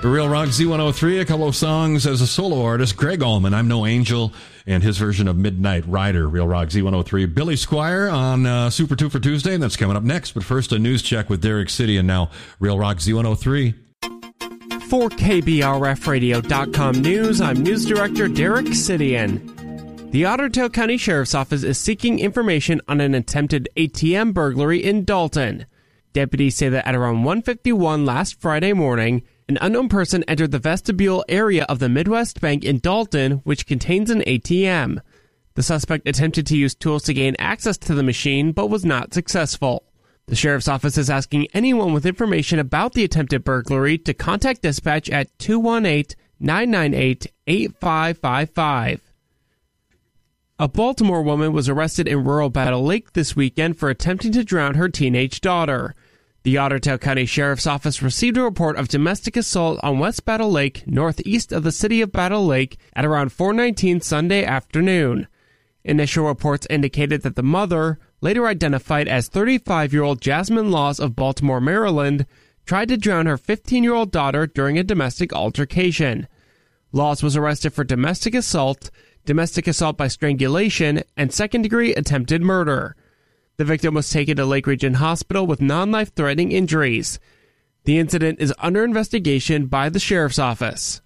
Real Rock Z103, a couple of songs as a solo artist. Greg Allman, I'm No Angel, and his version of Midnight Rider. Real Rock Z103. Billy Squire on Super 2 for Tuesday, and that's coming up next. But first, a news check with Derek City, and now Real Rock Z103. For KBRFradio.com News, I'm News Director Derek Sidian. The Otter County Sheriff's Office is seeking information on an attempted ATM burglary in Dalton. Deputies say that at around 1:51 last Friday morning, an unknown person entered the vestibule area of the Midwest Bank in Dalton, which contains an ATM. The suspect attempted to use tools to gain access to the machine, but was not successful. The Sheriff's Office is asking anyone with information about the attempted burglary to contact dispatch at 218-998-8555. A Baltimore woman was arrested in rural Battle Lake this weekend for attempting to drown her teenage daughter. The Ottertail County Sheriff's Office received a report of domestic assault on West Battle Lake, northeast of the city of Battle Lake, at around 4:19 Sunday afternoon. Initial reports indicated that the mother, later identified as 35-year-old Jasmine Laws of Baltimore, Maryland, tried to drown her 15-year-old daughter during a domestic altercation. Laws was arrested for domestic assault by strangulation, and second-degree attempted murder. The victim was taken to Lake Region Hospital with non-life-threatening injuries. The incident is under investigation by the Sheriff's Office.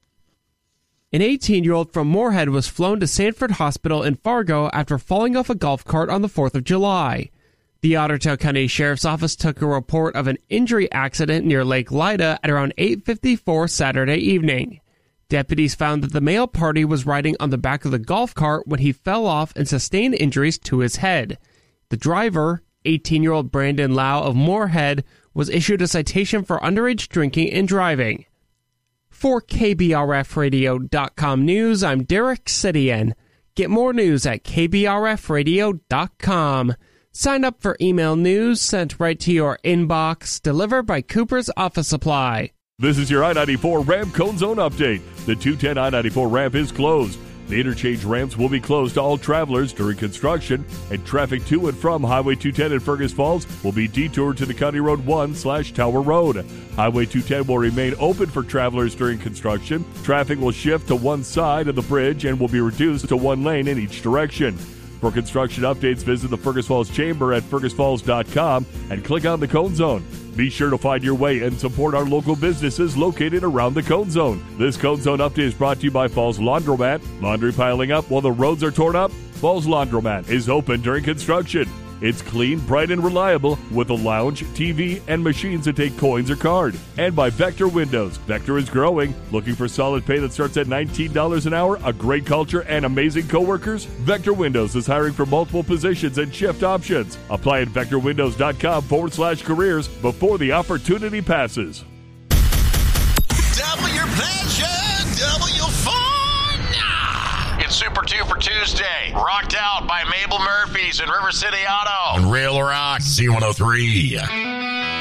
An 18-year-old from Moorhead was flown to Sanford Hospital in Fargo after falling off a golf cart on the 4th of July. The Ottertail County Sheriff's Office took a report of an injury accident near Lake Lida at around 8:54 Saturday evening. Deputies found that the male party was riding on the back of the golf cart when he fell off and sustained injuries to his head. The driver, 18-year-old Brandon Lau of Moorhead, was issued a citation for underage drinking and driving. For KBRFradio.com News, I'm Derek Sidian. Get more news at KBRFradio.com. Sign up for email news sent right to your inbox, delivered by Cooper's Office Supply. This is your I-94 ramp cone zone update. The 210 I-94 ramp is closed. The interchange ramps will be closed to all travelers during construction, and traffic to and from Highway 210 in Fergus Falls will be detoured to the County Road 1/Tower Road. Highway 210 will remain open for travelers during construction. Traffic will shift to one side of the bridge and will be reduced to one lane in each direction. For construction updates, visit the Fergus Falls Chamber at fergusfalls.com and click on the Cone Zone. Be sure to find your way and support our local businesses located around the Cone Zone. This Cone Zone update is brought to you by Falls Laundromat. Laundry piling up while the roads are torn up? Falls Laundromat is open during construction. It's clean, bright, and reliable with a lounge, TV, and machines that take coins or card. And by Vector Windows. Vector is growing. Looking for solid pay that starts at $19 an hour, a great culture, and amazing coworkers? Vector Windows is hiring for multiple positions and shift options. Apply at vectorwindows.com/careers before the opportunity passes. Double your passion, double your fun. It's Super 2 for Tuesday. Rocked out by Mabel Murphy's and River City Auto. On Real Rock Z103.